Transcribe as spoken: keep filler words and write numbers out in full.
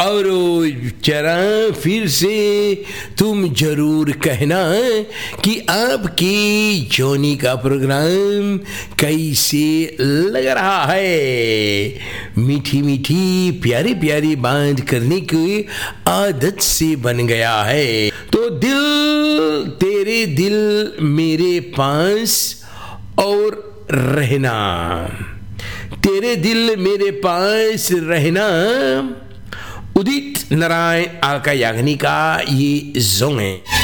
और जरा फिर से तुम जरूर कहना कि आपकी जोनी का प्रोग्राम कैसे लग रहा है। मीठी मीठी प्यारी प्यारी बात करने की आदत से बन गया है। तो दिल तेरे दिल मेरे पास और रहना, तेरे दिल मेरे पास रहना, उदित नारायण आलका याग्निक का ये सॉन्ग है।